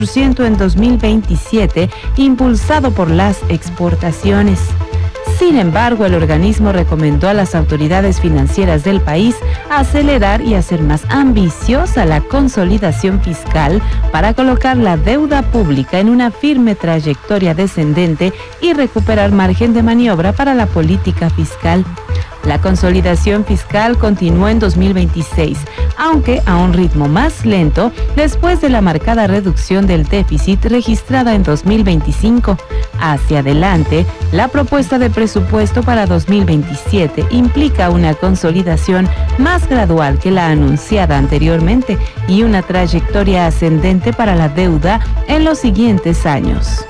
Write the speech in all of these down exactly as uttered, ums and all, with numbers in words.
por ciento en dos mil veintisiete, impulsado por las exportaciones. Sin embargo, el organismo recomendó a las autoridades financieras del país acelerar y hacer más ambiciosa la consolidación fiscal para colocar la deuda pública en una firme trayectoria descendente y recuperar margen de maniobra para la política fiscal. La consolidación fiscal continuó en dos mil veintiséis, aunque a un ritmo más lento después de la marcada reducción del déficit registrada en dos mil veinticinco. Hacia adelante, la propuesta de presupuesto para dos mil veintisiete implica una consolidación más gradual que la anunciada anteriormente y una trayectoria ascendente para la deuda en los siguientes años.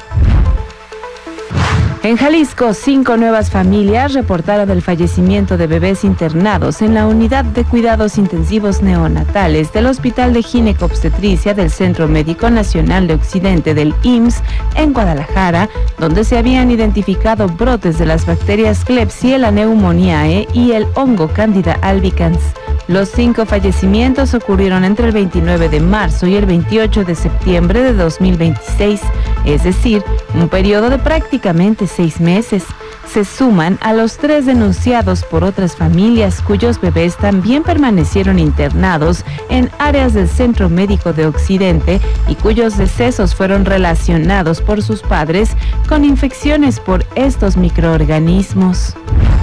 En Jalisco, cinco nuevas familias reportaron el fallecimiento de bebés internados en la unidad de cuidados intensivos neonatales del Hospital de Ginecobstetricia del Centro Médico Nacional de Occidente del I M S S en Guadalajara, donde se habían identificado brotes de las bacterias Klebsiella pneumoniae y el hongo Candida albicans. Los cinco fallecimientos ocurrieron entre el veintinueve de marzo y el veintiocho de septiembre de dos mil veintiséis, es decir, un periodo de prácticamente seis meses. Se suman a los tres denunciados por otras familias cuyos bebés también permanecieron internados en áreas del Centro Médico de Occidente y cuyos decesos fueron relacionados por sus padres con infecciones por estos microorganismos.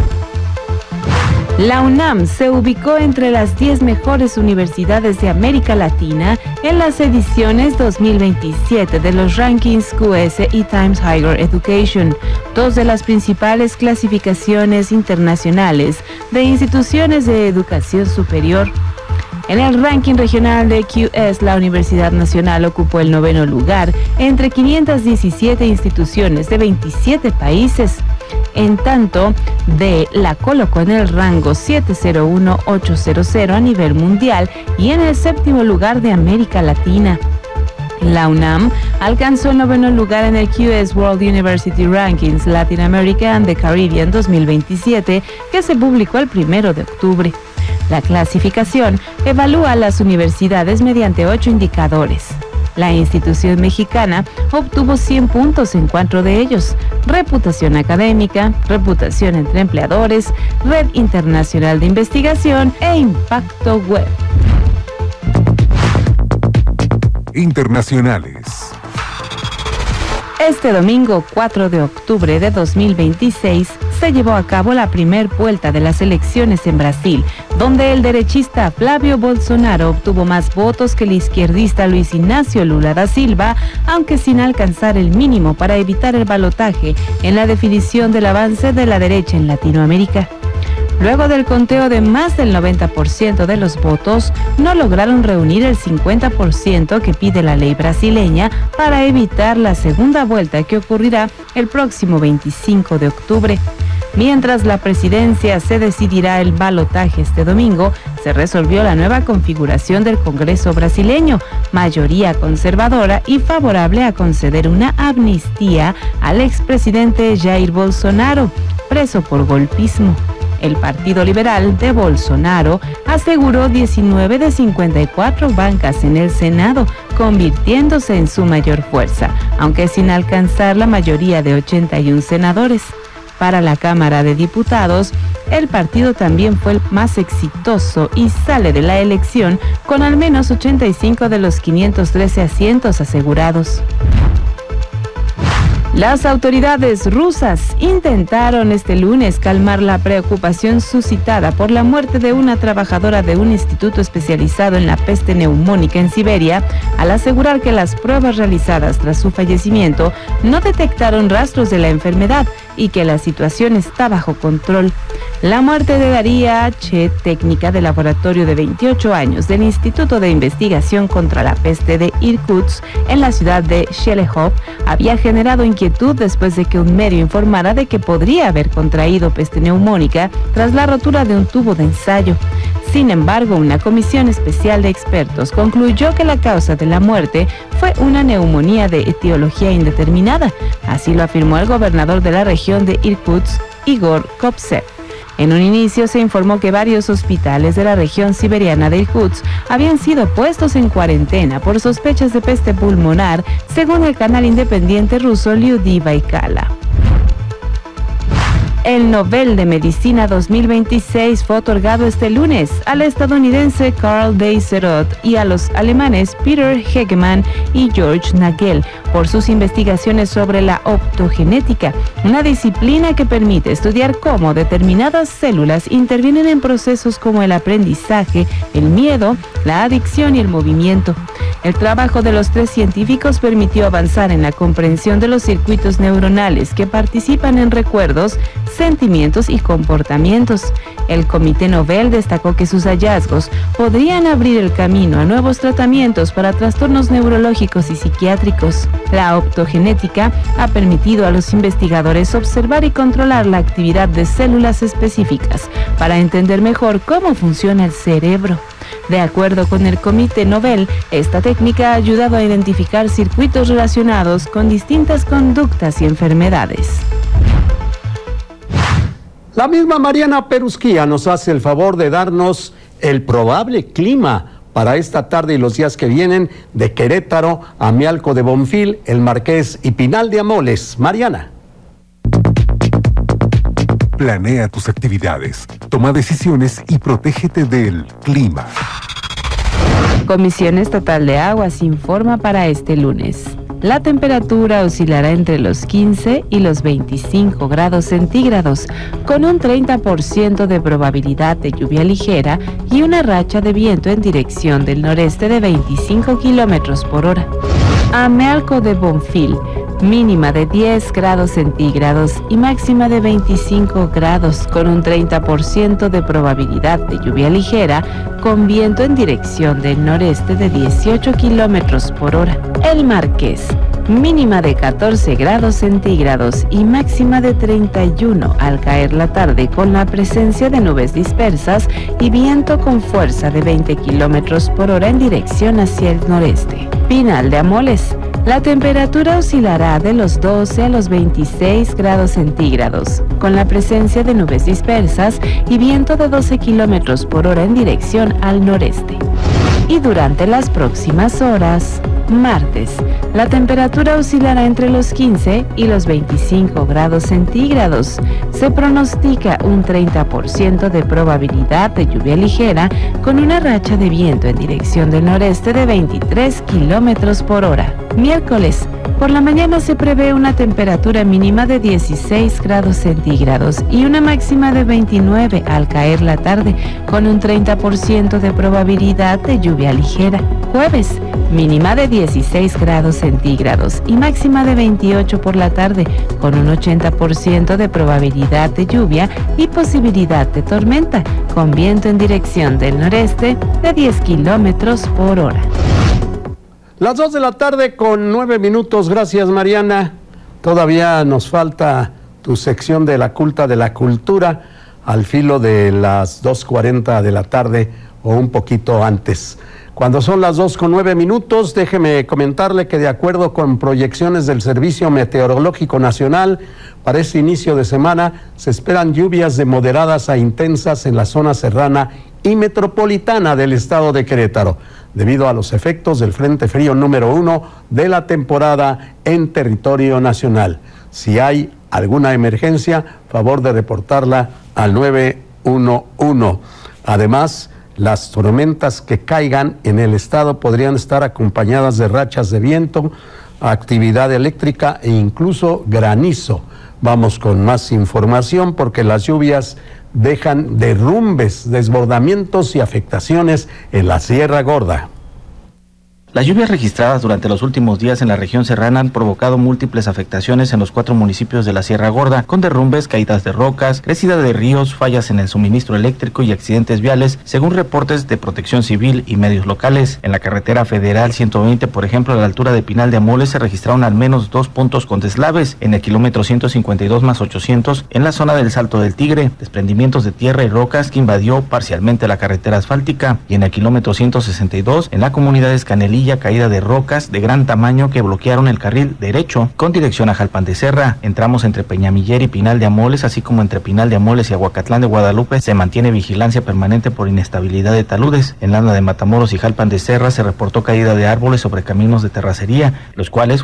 La UNAM se ubicó entre las diez mejores universidades de América Latina en las ediciones dos mil veintisiete de los rankings Q S y Times Higher Education, dos de las principales clasificaciones internacionales de instituciones de educación superior. En el ranking regional de Q S, la Universidad Nacional ocupó el noveno lugar entre quinientas diecisiete instituciones de veintisiete países. En tanto, D la colocó en el rango siete cero uno ocho cero cero a nivel mundial y en el séptimo lugar de América Latina. La UNAM alcanzó el noveno lugar en el Q S World University Rankings Latin America and the Caribbean dos mil veintisiete, que se publicó el primero de octubre. La clasificación evalúa a las universidades mediante ocho indicadores. La institución mexicana obtuvo cien puntos en cuatro de ellos: reputación académica, reputación entre empleadores, red internacional de investigación e impacto web. Internacionales. Este domingo cuatro de octubre de dos mil veintiséis se llevó a cabo la primer vuelta de las elecciones en Brasil, donde el derechista Flávio Bolsonaro obtuvo más votos que el izquierdista Luis Ignacio Lula da Silva, aunque sin alcanzar el mínimo para evitar el balotaje en la definición del avance de la derecha en Latinoamérica. Luego del conteo de más del noventa por ciento de los votos, no lograron reunir el cincuenta por ciento que pide la ley brasileña para evitar la segunda vuelta que ocurrirá el próximo veinticinco de octubre. Mientras la presidencia se decidirá el balotaje este domingo, se resolvió la nueva configuración del Congreso brasileño, mayoría conservadora y favorable a conceder una amnistía al expresidente Jair Bolsonaro, preso por golpismo. El Partido Liberal de Bolsonaro aseguró diecinueve de cincuenta y cuatro bancas en el Senado, convirtiéndose en su mayor fuerza, aunque sin alcanzar la mayoría de ochenta y uno senadores. Para la Cámara de Diputados, el partido también fue el más exitoso y sale de la elección con al menos ochenta y cinco de los quinientos trece asientos asegurados. Las autoridades rusas intentaron este lunes calmar la preocupación suscitada por la muerte de una trabajadora de un instituto especializado en la peste neumónica en Siberia, al asegurar que las pruebas realizadas tras su fallecimiento no detectaron rastros de la enfermedad y que la situación está bajo control. La muerte de Daria H., técnica de laboratorio de veintiocho años del Instituto de Investigación contra la Peste de Irkutsk en la ciudad de Shelehov, había generado inquietud después de que un medio informara de que podría haber contraído peste neumónica tras la rotura de un tubo de ensayo. Sin embargo, una comisión especial de expertos concluyó que la causa de la muerte fue una neumonía de etiología indeterminada. Así lo afirmó el gobernador de la región de Irkutsk, Igor Kopsev. En un inicio se informó que varios hospitales de la región siberiana de Irkutsk habían sido puestos en cuarentena por sospechas de peste pulmonar, según el canal independiente ruso Lyudyi Baikala. El Nobel de Medicina dos mil veintiséis fue otorgado este lunes al estadounidense Karl Deisserot y a los alemanes Peter Hegemann y George Nagel por sus investigaciones sobre la optogenética, una disciplina que permite estudiar cómo determinadas células intervienen en procesos como el aprendizaje, el miedo, la adicción y el movimiento. El trabajo de los tres científicos permitió avanzar en la comprensión de los circuitos neuronales que participan en recuerdos, sentimientos y comportamientos. El Comité Nobel destacó que sus hallazgos podrían abrir el camino a nuevos tratamientos para trastornos neurológicos y psiquiátricos. La optogenética ha permitido a los investigadores observar y controlar la actividad de células específicas para entender mejor cómo funciona el cerebro. De acuerdo con el Comité Nobel, esta técnica ha ayudado a identificar circuitos relacionados con distintas conductas y enfermedades. La misma Mariana Perusquía nos hace el favor de darnos el probable clima para esta tarde y los días que vienen de Querétaro, Amialco de Bonfil, El Marqués y Pinal de Amoles. Mariana. Planea tus actividades, toma decisiones y protégete del clima. Comisión Estatal de Aguas informa para este lunes. La temperatura oscilará entre los quince y los veinticinco grados centígrados, con un treinta por ciento de probabilidad de lluvia ligera y una racha de viento en dirección del noreste de veinticinco kilómetros por hora. Amialco de Bonfil, mínima de diez grados centígrados y máxima de veinticinco grados, con un treinta por ciento de probabilidad de lluvia ligera, con viento en dirección del noreste de dieciocho kilómetros por hora. El Marqués, mínima de catorce grados centígrados y máxima de treinta y uno al caer la tarde, con la presencia de nubes dispersas y viento con fuerza de veinte kilómetros por hora en dirección hacia el noreste. Pinal de Amoles, la temperatura oscilará de los doce a los veintiséis grados centígrados, con la presencia de nubes dispersas y viento de doce kilómetros por hora en dirección al noreste. Y durante las próximas horas, martes, la temperatura oscilará entre los quince y los veinticinco grados centígrados. Se pronostica un treinta por ciento de probabilidad de lluvia ligera, con una racha de viento en dirección del noreste de veintitrés kilómetros por hora. Miércoles, por la mañana se prevé una temperatura mínima de dieciséis grados centígrados y una máxima de veintinueve al caer la tarde, con un treinta por ciento de probabilidad de lluvia ligera. Jueves, mínima de dieciséis grados centígrados y máxima de veintiocho por la tarde, con un ochenta por ciento de probabilidad de lluvia y posibilidad de tormenta, con viento en dirección del noreste de diez kilómetros por hora. Las dos de la tarde con nueve minutos. Gracias, Mariana. Todavía nos falta tu sección de la culta de la cultura al filo de las dos cuarenta de la tarde o un poquito antes. Cuando son las dos con nueve minutos, déjeme comentarle que de acuerdo con proyecciones del Servicio Meteorológico Nacional, para este inicio de semana se esperan lluvias de moderadas a intensas en la zona serrana y metropolitana del estado de Querétaro, debido a los efectos del Frente Frío número uno de la temporada en territorio nacional. Si hay alguna emergencia, favor de reportarla al nueve uno uno. Además, las tormentas que caigan en el estado podrían estar acompañadas de rachas de viento, actividad eléctrica e incluso granizo. Vamos con más información porque las lluvias dejan derrumbes, desbordamientos y afectaciones en la Sierra Gorda. Las lluvias registradas durante los últimos días en la región serrana han provocado múltiples afectaciones en los cuatro municipios de la Sierra Gorda, con derrumbes, caídas de rocas, crecida de ríos, fallas en el suministro eléctrico y accidentes viales, según reportes de Protección Civil y medios locales. En la carretera federal ciento veinte, por ejemplo, a la altura de Pinal de Amoles, se registraron al menos dos puntos con deslaves. En el kilómetro ciento cincuenta y dos más ochocientos, en la zona del Salto del Tigre, desprendimientos de tierra y rocas que invadió parcialmente la carretera asfáltica. Y en el kilómetro ciento sesenta y dos, en la comunidad de Escanelí, Villa, caída de rocas de gran tamaño que bloquearon el carril derecho con dirección a Jalpan de Serra. Entramos entre Peñamiller y Pinal de Amoles, así como entre Pinal de Amoles y Aguacatlán de Guadalupe, se mantiene vigilancia permanente por inestabilidad de taludes. En Landa de Matamoros y Jalpan de Serra se reportó caída de árboles sobre caminos de terracería, los cuales